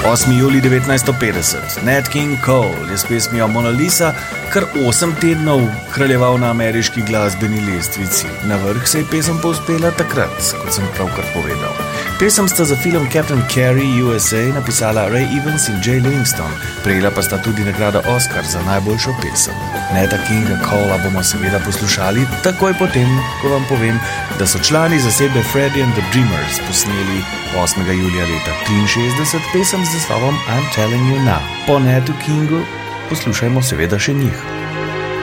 8. julij 1950. Nat King Cole je s pesmijo Mona Lisa kar 8 tednov kraljeval na ameriški glasbeni lestvici. Na vrh se je pesem povzpela takrat, kot sem pravkar povedal. Pesem sta za film Captain Carey USA napisala Ray Evans in Jay Livingston, prejela pa sta tudi nagrado Oscar za najboljšo pesem. Nata Kinga Colea bomo seveda poslušali takoj potem, ko vam povem, da so člani zasedbe Freddie and the Dreamers posneli 8. julija leta 1963 pesem z naslovom I'm Telling You Now. Po Natu Kingu poslušajmo seveda še njih.